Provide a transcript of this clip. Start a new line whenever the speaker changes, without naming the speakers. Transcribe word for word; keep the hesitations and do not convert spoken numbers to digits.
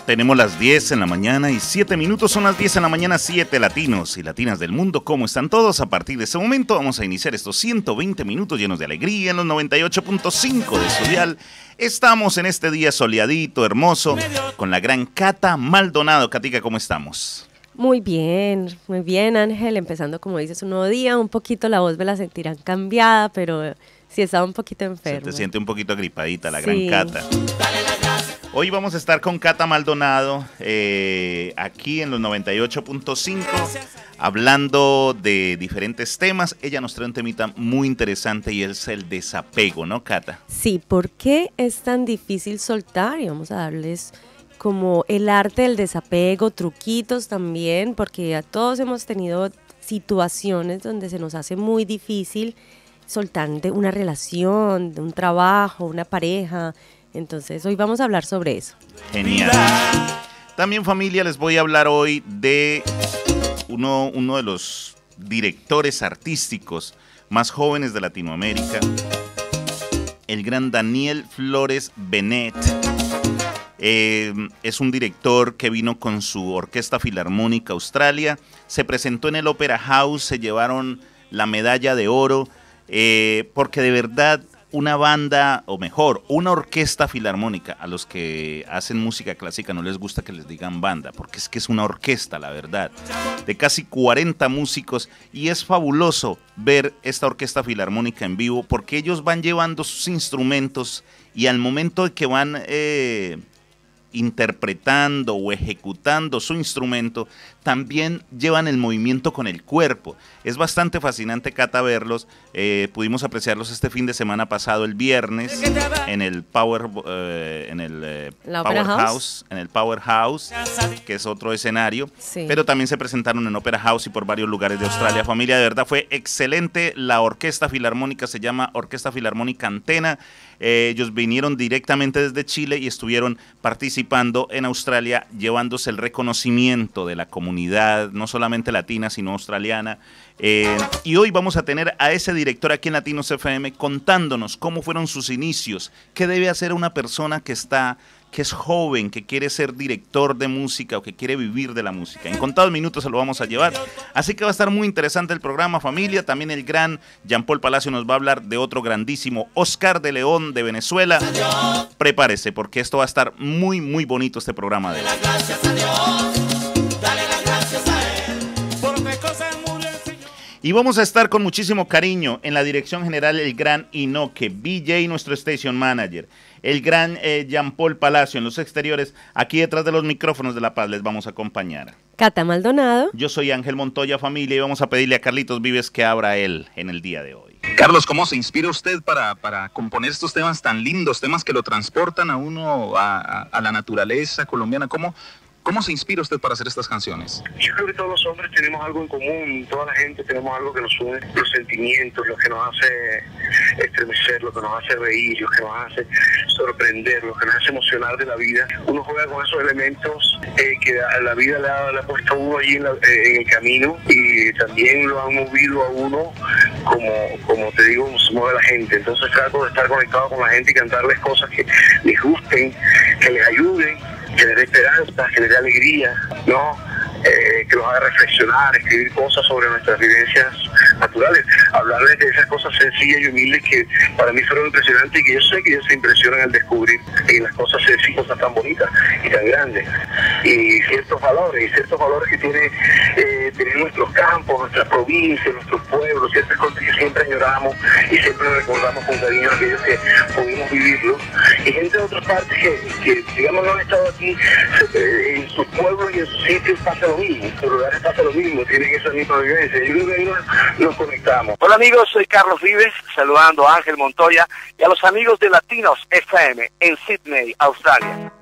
Tenemos las diez en la mañana y siete minutos, son las diez en la mañana, siete latinos y latinas del mundo. ¿Cómo están todos? A partir de este momento vamos a iniciar estos ciento veinte minutos llenos de alegría en los noventa y ocho punto cinco de su dial. Estamos en este día soleadito, hermoso, con la gran Cata Maldonado. Catica, ¿cómo estamos?
Muy bien, muy bien, Ángel. Empezando, como dices, un nuevo día. Un poquito la voz me la sentirán cambiada, pero sí estaba un poquito enferma.
Se te siente un poquito agripadita la
Sí.
gran Cata. Hoy vamos a estar con Cata Maldonado, eh, aquí en los noventa y ocho punto cinco, hablando de diferentes temas. Ella nos trae un temita muy interesante y es el desapego, ¿no, Cata?
Sí, ¿por qué es tan difícil soltar? Y vamos a darles como el arte del desapego, truquitos también, porque a todos hemos tenido situaciones donde se nos hace muy difícil soltar de una relación, de un trabajo, una pareja. Entonces, hoy vamos a hablar sobre eso.
Genial. También, familia, les voy a hablar hoy de uno, uno de los directores artísticos más jóvenes de Latinoamérica, el gran Daniel Flores Benet. Eh, es un director que vino con su Orquesta Filarmónica Australia, se presentó en el Opera House, se llevaron la medalla de oro, eh, porque de verdad una banda, o mejor, una orquesta filarmónica, a los que hacen música clásica no les gusta que les digan banda, porque es que es una orquesta, la verdad, de casi cuarenta músicos, y es fabuloso ver esta orquesta filarmónica en vivo, porque ellos van llevando sus instrumentos y al momento de que van eh, interpretando o ejecutando su instrumento, también llevan el movimiento con el cuerpo. Es bastante fascinante, Cata, verlos. Eh, pudimos apreciarlos este fin de semana pasado, el viernes, en el Power, eh, en el eh, Power House? House, en el Power House, que es otro escenario. Sí. Pero también se presentaron en Opera House y por varios lugares de Australia. Familia, de verdad fue excelente. La Orquesta Filarmónica se llama Orquesta Filarmónica Antena. Eh, ellos vinieron directamente desde Chile y estuvieron participando en Australia, llevándose el reconocimiento de la comunidad, no solamente latina, sino australiana. Eh, y hoy vamos a tener a ese director aquí en Latinos F M contándonos cómo fueron sus inicios, qué debe hacer una persona que está, que es joven, que quiere ser director de música o que quiere vivir de la música. En contados minutos se lo vamos a llevar. Así que va a estar muy interesante el programa, familia. También el gran Jean Paul Palacio nos va a hablar de otro grandísimo, Oscar de León de Venezuela. Prepárese porque esto va a estar muy, muy bonito este programa de hoy. Y vamos a estar con muchísimo cariño en la dirección general el gran Inoque, B J, nuestro station manager, el gran eh, Jean Paul Palacio en los exteriores. Aquí detrás de los micrófonos de La Paz les vamos a acompañar
Cata Maldonado.
Yo soy Ángel Montoya, familia, y vamos a pedirle a Carlitos Vives que abra él en el día de hoy.
Carlos, ¿cómo se inspira usted para, para componer estos temas tan lindos, temas que lo transportan a uno, a, a, a la naturaleza colombiana? ¿Cómo, ¿Cómo se inspira usted para hacer estas canciones?
Yo creo que todos los hombres tenemos algo en común, toda la gente tenemos algo que nos une, los sentimientos, lo que nos hace estremecer, lo que nos hace reír, lo que nos hace sorprender, lo que nos hace emocionar de la vida. Uno juega con esos elementos eh, que a la vida le ha, le ha puesto a uno allí en, la, eh, en el camino y también lo han movido a uno, como, como te digo, se mueve la gente. Entonces trato de estar conectado con la gente y cantarles cosas que les gusten, que les ayuden, que les dé esperanza, que les dé alegría, ¿no? Eh, que los haga reflexionar, escribir cosas sobre nuestras vivencias naturales, hablarles de esas cosas sencillas y humildes que para mí fueron impresionantes y que yo sé que ellos se impresionan al descubrir en las cosas sencillas, cosas tan bonitas y tan grandes, y ciertos valores, y ciertos valores que tiene eh, tener nuestros campos, nuestras provincias, nuestros pueblos, ciertas cosas que siempre añoramos y siempre recordamos con cariño a aquellos que pudimos vivirlo, y gente de otras partes que, que digamos no han estado aquí, en sus pueblos y en sus sitios pasa lo mismo, en sus lugares pasa lo mismo, tienen esa misma vivencia. Yo creo que ahí nos, nos conectamos.
Hola amigos, soy Carlos Vives, saludando a Ángel Montoya y a los amigos de Latinos F M en Sydney, Australia.